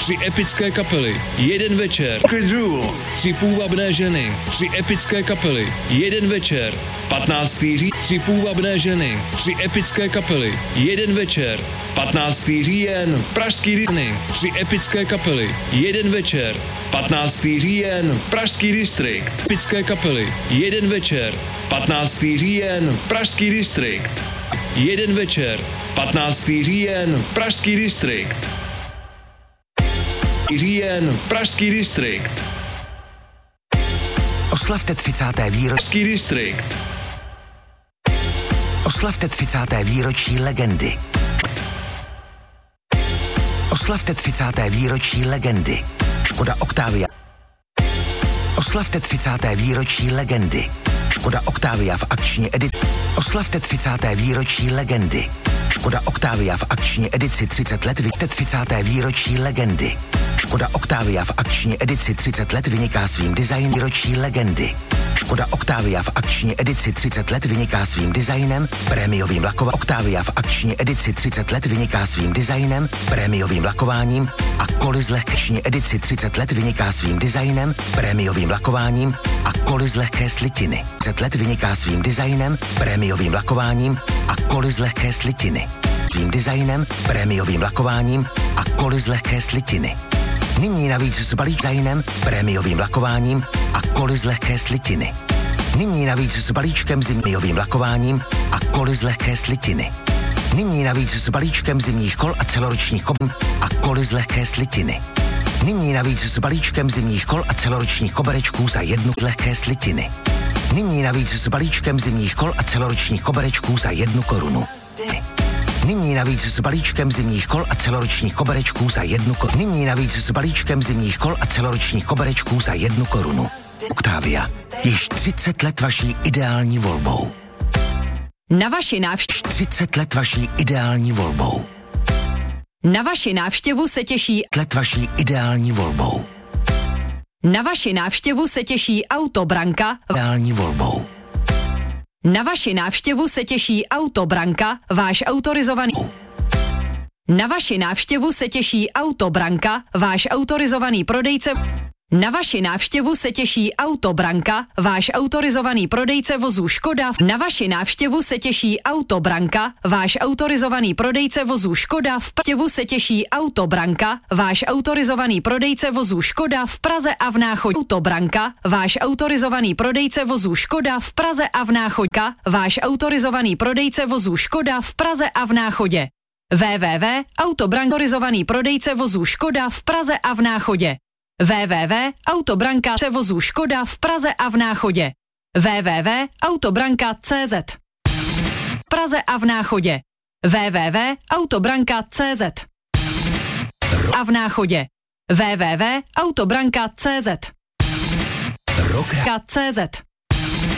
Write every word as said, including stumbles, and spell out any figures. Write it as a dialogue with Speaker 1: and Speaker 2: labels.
Speaker 1: tři epické kapely, jeden večer. Chris Rule, tři půvabné ženy, tři epické kapely, jeden večer. patnáctého října, tři půvabné ženy, tři epické kapely, jeden večer. patnáctého října, Pražský Rýny, tři epické kapely, jeden večer. patnáctého října, Pražský distrikt, epické kapely, jeden večer. patnáctého října, Pražský distrikt, jeden večer. patnáctého října, Pražský distrikt. Říjen, Pražský distrikt.
Speaker 2: Oslavte třicáté výročí
Speaker 1: distrikt.
Speaker 2: Oslavte třicáté výročí legendy. Oslavte třicáté výročí legendy. Škoda Octavia. Oslavte třicáté výročí legendy. Škoda Octavia v akční edici. Oslavte třicáté výročí legendy. Škoda Octavia v akční edici třicet let. Víte třicáté výročí legendy. Škoda Octavia v akční edici třicet let vyniká svým designem výročí legendy. Škoda Octavia v akční edici třicet let vyniká svým designem, prémiovým lakováním. Octavia v akční edici třicet let vyniká svým designem, prémiovým lakováním a koly z lehké edici třicet let vyniká svým designem, prémiovým lakováním a koly z lehké slitiny. třicet let vyniká svým designem, prémiovým lakováním a koly z lehké slitiny. Svým designem, prémiovým lakováním a koly z lehké slitiny. Nyní navíc s balíčkem, prémiovým lakováním a koly z lehké slitiny. Nyní navíc s balíčkem zimního lakováním a koly z lehké slitiny. Nyní navíc s balíčkem zimních kol a celoročních kol a koly z lehké slitiny. Nyní navíc s balíčkem zimních kol a celoročních koberečků za jednu z lehké slitiny. Nyní navíc s balíčkem zimních kol a celoročních koberečků za jednu korunu. Nyní navíc s balíčkem zimních kol a celoročních koberečků za jednu korunu. Nyní navíc s balíčkem zimních kol a celoročních koberečků za jednu korunu. Octavia. Již třicet let vaší ideální volbou.
Speaker 3: Na vaši návštěvu
Speaker 2: třicet let vaší ideální volbou.
Speaker 3: Na vaši návštěvu se těší
Speaker 2: let vaší ideální volbou.
Speaker 3: Na vaši návštěvu se těší Autobranka
Speaker 2: ideální volbou.
Speaker 3: Na vaši návštěvu se těší Autobranka, váš autorizovaný. Na vaši návštěvu se těší Autobranka, váš autorizovaný prodejce. Na vaši návštěvu se těší Autobranka, váš autorizovaný prodejce vozů Škoda. Na vaši návštěvu se těší Autobranka, váš autorizovaný prodejce vozů Škoda. V Praze se těší Autobranka, váš autorizovaný prodejce vozů Škoda v Praze a v Náchodě. Autobranka, váš autorizovaný prodejce vozů Škoda v Praze a v Náchodě. Váš autorizovaný prodejce vozů Škoda v Praze a v Náchodě. w w w tečka Autobranka, autorizovaný prodejce vozů Škoda v Praze a v Náchodě. w w w tečka Autobranka se vozů Škoda v Praze a v Náchodě. w w w tečka Autobranka tečka cé zet. V Praze a v Náchodě. w w w tečka Autobranka tečka cé zet. A v Náchodě. w w w tečka Autobranka tečka cé zet.
Speaker 2: Rock
Speaker 3: cé zet.